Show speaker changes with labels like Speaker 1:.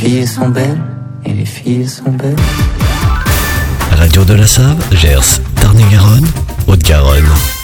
Speaker 1: filles sont belles, et les filles sont belles.
Speaker 2: Radio de la Save, Gers, Tarn-et-Garonne, Haute-Garonne.